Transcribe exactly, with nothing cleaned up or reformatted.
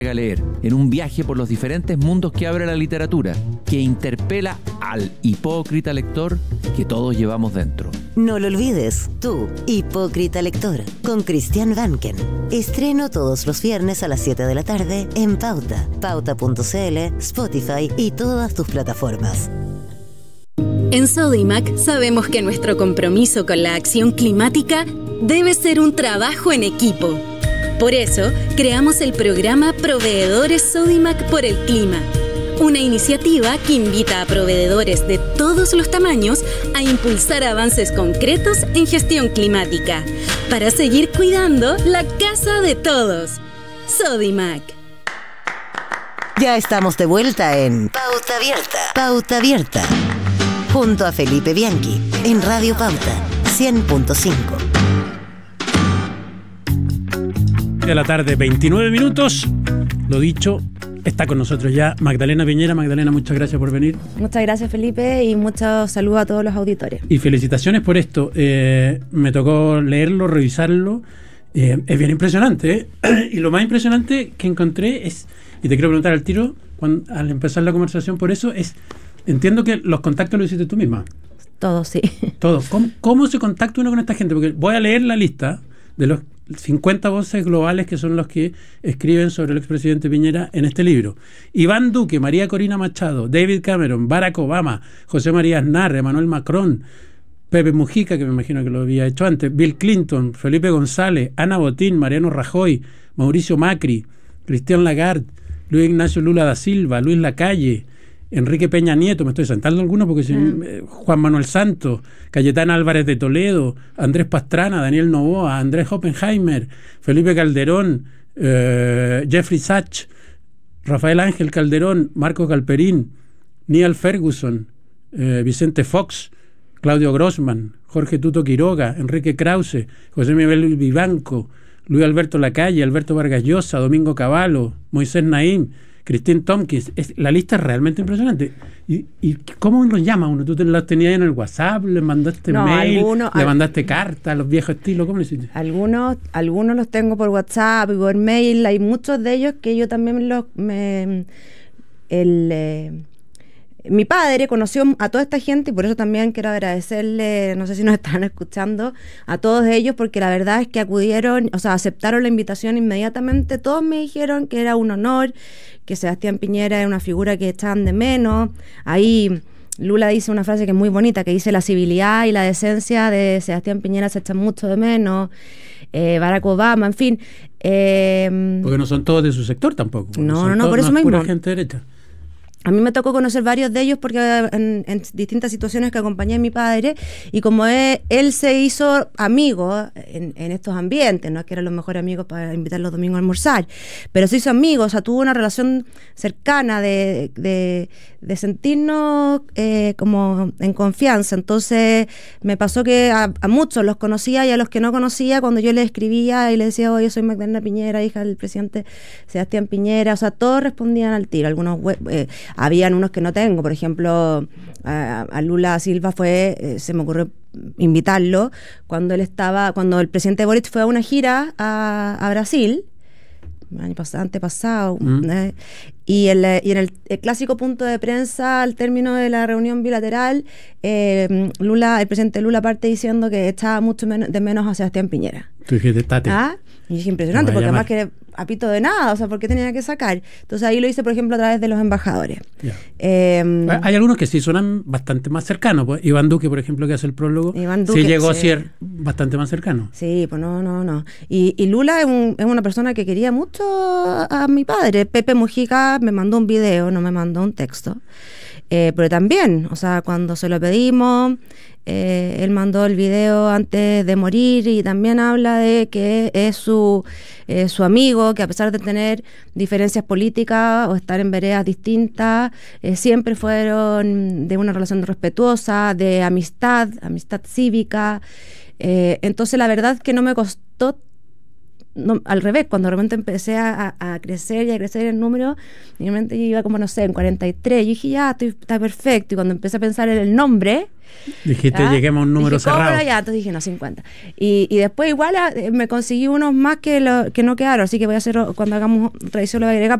a leer, en un viaje por los diferentes mundos que abre la literatura, que interpela al hipócrita lector que todos llevamos dentro. No lo olvides, tú, hipócrita lector, con Cristian Vanken. Estreno todos los viernes a las siete de la tarde en Pauta, pauta punto c l, Spotify y todas tus plataformas. En Sodimac sabemos que nuestro compromiso con la acción climática debe ser un trabajo en equipo. Por eso, creamos el programa Proveedores Sodimac por el Clima, una iniciativa que invita a proveedores de todos los tamaños a impulsar avances concretos en gestión climática, para seguir cuidando la casa de todos. Sodimac. Ya estamos de vuelta en Pauta Abierta. Pauta Abierta. Junto a Felipe Bianchi, en Radio Pauta, cien punto cinco. De la tarde, veintinueve minutos. Lo dicho, está con nosotros ya Magdalena Piñera. Magdalena, muchas gracias por venir. Muchas gracias, Felipe, y muchos saludos a todos los auditores. Y felicitaciones por esto. Eh, me tocó leerlo, revisarlo. Eh, es bien impresionante, ¿eh? Y lo más impresionante que encontré es, y te quiero preguntar al tiro, cuando, al empezar la conversación por eso, es, entiendo que los contactos lo hiciste tú misma. Todos, sí. Todos. ¿Cómo, cómo se contacta uno con esta gente? Porque voy a leer la lista de los cincuenta voces globales que son los que escriben sobre el expresidente Piñera en este libro. Iván Duque, María Corina Machado, David Cameron, Barack Obama, José María Aznar, Emmanuel Macron, Pepe Mujica, que me imagino que lo había hecho antes, Bill Clinton, Felipe González, Ana Botín, Mariano Rajoy, Mauricio Macri, Cristian Lagarde, Luis Ignacio Lula da Silva, Luis Lacalle, Enrique Peña Nieto, me estoy saltando algunos porque si, mm. eh, Juan Manuel Santos, Cayetana Álvarez de Toledo, Andrés Pastrana, Daniel Noboa, Andrés Oppenheimer, Felipe Calderón, eh, Jeffrey Sachs, Rafael Ángel Calderón, Marco Galperín, Neil Ferguson, eh, Vicente Fox, Claudio Grossman, Jorge Tuto Quiroga, Enrique Krause, José Miguel Vivanco, Luis Alberto Lacalle, Alberto Vargas Llosa, Domingo Cavallo, Moisés Naím, Christine Tompkins. Es, la lista es realmente impresionante. ¿Y, y cómo los llama uno? ¿Tú te los tenías en el WhatsApp? ¿Le mandaste no, mail? Algunos, ¿Le mandaste al... cartas a los viejos estilos? ¿Cómo le hiciste? Algunos, algunos los tengo por WhatsApp y por mail. Hay muchos de ellos que yo también los... Me, el... Eh, mi padre conoció a toda esta gente y por eso también quiero agradecerle, no sé si nos están escuchando, a todos ellos, porque la verdad es que acudieron, o sea, aceptaron la invitación inmediatamente. Todos me dijeron que era un honor, que Sebastián Piñera era una figura que echaban de menos. Ahí Lula dice una frase que es muy bonita, que dice: la civilidad y la decencia de Sebastián Piñera se echan mucho de menos. Eh, Barack Obama, en fin. Eh, porque no son todos de su sector tampoco. No, no, no, todos, por eso no es mismo. Pura gente derecha. A mí me tocó conocer varios de ellos porque en, en distintas situaciones que acompañé a mi padre, y como él, él se hizo amigo en, en estos ambientes, no es que eran los mejores amigos para invitar los domingos a almorzar, pero se hizo amigo, o sea, tuvo una relación cercana de, de, de sentirnos eh, como en confianza. Entonces me pasó que a, a muchos los conocía, y a los que no conocía, cuando yo les escribía y les decía: oye, soy Magdalena Piñera, hija del presidente Sebastián Piñera, o sea, todos respondían al tiro. Algunos eh, habían unos que no tengo, por ejemplo, a, a Lula Silva fue, eh, se me ocurrió invitarlo cuando él estaba, cuando el presidente Boric fue a una gira a, a Brasil, el año pasado, antepasado, mm. eh, y, el, y en el, el clásico punto de prensa al término de la reunión bilateral, eh, Lula, el presidente Lula parte diciendo que echaba mucho men- de menos a Sebastián Piñera. Tú dijiste, tate. ¿Ah? Y es impresionante, porque además que apito de nada, o sea, ¿por qué tenía que sacar? Entonces ahí lo hice, por ejemplo, a través de los embajadores. Yeah. Eh, Hay algunos que sí suenan bastante más cercanos, pues Iván Duque, por ejemplo, que hace el prólogo, Iván Duque, sí llegó sí. a ser bastante más cercano. Sí, pues no, no, no. Y, y Lula es, un, es una persona que quería mucho a, a mi padre. Pepe Mujica me mandó un video, no me mandó un texto. Eh, pero también, o sea, cuando se lo pedimos, eh, él mandó el video antes de morir, y también habla de que es su, eh, su amigo, que a pesar de tener diferencias políticas o estar en veredas distintas, eh, siempre fueron de una relación respetuosa, de amistad, amistad cívica. Eh, entonces la verdad es que no me costó no, al revés, cuando de repente empecé a, a crecer y a crecer el número, mi mente iba como, no sé, en cuarenta y tres, y dije, ya, estoy, está perfecto, y cuando empecé a pensar en el nombre, dijiste, ¿ah? lleguemos a un número dije, ¿cómo cerrado. era? Ya, entonces dije, no, cincuenta. Y, y después igual a, me conseguí unos más que, lo, que no quedaron, así que voy a hacer, cuando hagamos revisión lo voy a agregar,